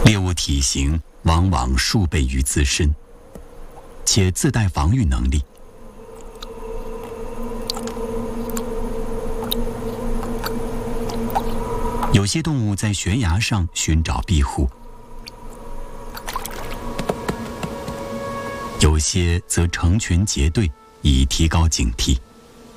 猎物体型往往数倍于自身，且自带防御能力。有些动物在悬崖上寻找庇护，有些则成群结队以提高警惕。